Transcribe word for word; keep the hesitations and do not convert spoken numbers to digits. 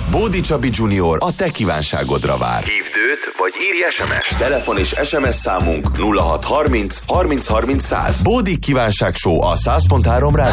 Bódi Csabi junior a te kívánságodra vár. Hívd őt, vagy írj es em es. Telefon és es em es számunk nulla hat harminc harminc harminc száz. Bódi kívánság show a száz pont három